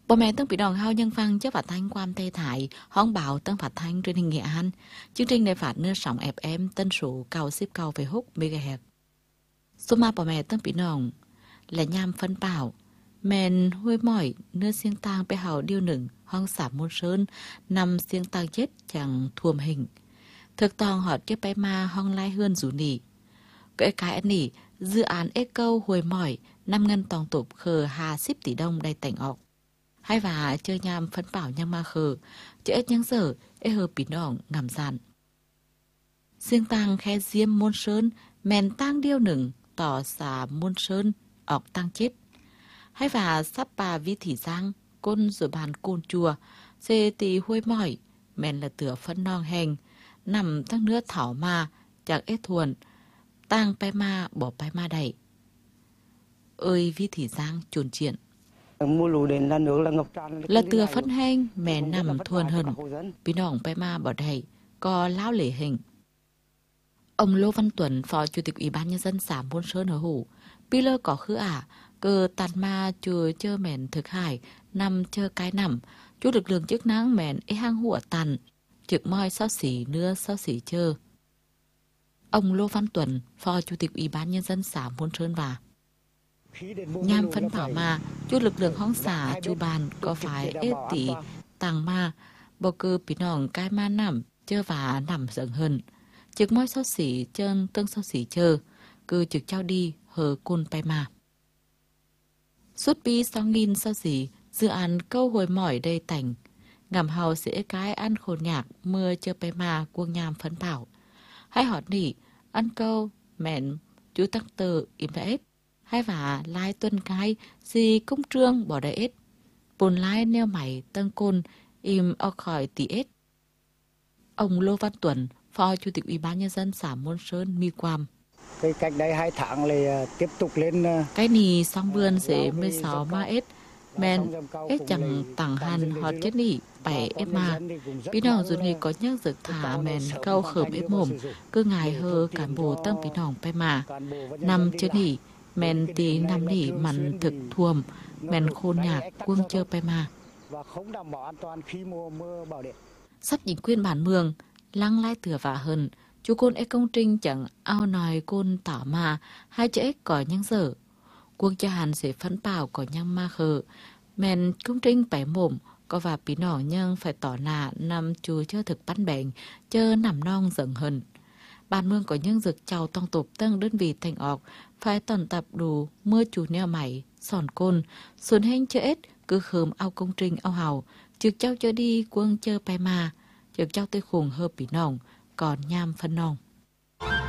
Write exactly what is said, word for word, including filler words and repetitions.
Bố mẹ Tân Bị Đòn Hao Nhân Văn chất phát thanh Quam Tây Thải, hóng bảo Tân phát thanh truyền hình Nghệ An. Chương trình này phát nơi sóng ép em tân số cầu ship cầu về hút megahertz. Số ma bố mẹ Tân Bị Đòn là nham phân bảo. Mẹn huôi mỏi nơi xiên tang bé hào điêu nửng hong xả môn sơn nằm xiên tang chết chẳng thuồm hình. Thực tòng họ tiếp bé ma hong lai hơn rủ nỉ. Cái cái anh nỉ dự án ê câu huôi mỏi năm ngân tòng tục khờ hà ship tỷ đông đầy tảnh ọc. Hai và chơi nham phấn bảo nhang ma khờ, chứ ít nhang sở, ế hờ bí đỏng ngầm dàn. Riêng tăng khe diêm môn sơn, mèn tăng điêu nửng, tỏ xà môn sơn, ọc tăng chết. Hai và sắp bà vi thị giang, côn rồi bàn côn chùa, xê tì huôi mỏi, mèn là tựa phân non hèn, nằm tăng nước thảo ma, chẳng ế thuần, tăng pai ma bỏ pai ma đẩy. Ơi vi thị giang chuồn chuyện. Mùa lũ đến là nước là ngập tràn là tựa phân heng mẹ nằm thuần hơn bí nòng pe ma bỏ đầy có lão lễ hình. Ông Lô Văn Tuấn, phó chủ tịch ủy ban nhân dân xã Môn Sơn ở Hủ, pi lơ có khứ ả cờ tàn ma chừa chơ mẹn thực hải nằm chơ cái nằm chú lực lượng chức năng mẹn ế hang hụa tàn trực moi sao xỉ nưa sao xỉ chơ. Ông Lô Văn Tuấn, phó chủ tịch ủy ban nhân dân xã Môn Sơn và nham phân bảo mà chút lực lượng hóng xả chu bàn có phải ế tỷ tàng ma bầu cư bí nòng cái ma nằm chơ và nằm dần hơn trực môi sao xỉ chân tương sao xỉ chơ cứ trực trao đi hờ côn bay ma suốt bi sáu nghìn sao xỉ dự án câu hồi mỏi đầy tảnh ngầm hào sẽ cái ăn khôn nhạc mưa chơ bay ma cuông nham phấn bảo hay hỏi nỉ ăn câu mẹn chú tắc tờ im đã ép hai và lai tuân cái gì công trương bỏ đầy ết bồn lai neo mày tân côn im ao khỏi tỷ ết. Ông Lô Văn Tuấn, phó chủ tịch ủy ban nhân dân xã Môn Sơn mi quam cái cách đây hai tháng là tiếp tục lên cái nì xong vườn sẽ mười sáu ma ết men ết chẳng tặng hàn họ chết nỉ bảy ép ma bí nòng dù nì có nhắc dược thả men câu khởm ép mồm cứ ngài hơ cán bộ tăng bí nòng pe mà nằm chết nỉ men tí nằm nỉ mặn thực thuồm men khôn nhạc quân chơ pe ma sắp chính quyền bản mường lăng lai tửa vả hơn chú côn ế công trinh chẳng ao nòi côn tảo mà hai chữ ếch có nhang dở quân cha hàn sẽ phấn bảo có nhang ma khờ men công trinh bẻ mồm có và bí nỏ nhưng phải tỏ nà nằm chú chơ thực bắn bèn chơ nằm non dần hơn. Bản mương có những dực chào tông tục tăng đơn vị thành ọc phải tần tập đủ mưa chủ neo mày sòn côn xuân hên chơ ếch cứ khơm ao công trinh ao hào trực trao cho đi quân chơ pai ma trực trao tới khùng hơ bí nòng còn nham phân nòng.